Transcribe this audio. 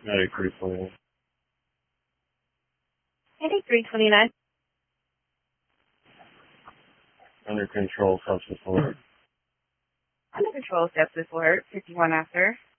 93.1. 8329. Under control, substance alert. Under control, substance alert, 51 after.